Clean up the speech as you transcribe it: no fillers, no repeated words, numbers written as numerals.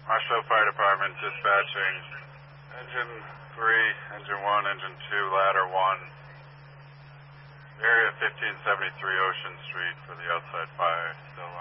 Marshall Fire Department dispatching engine 3, engine 1, engine 2, ladder 1. Area 1573 Ocean Street for the outside fire. Still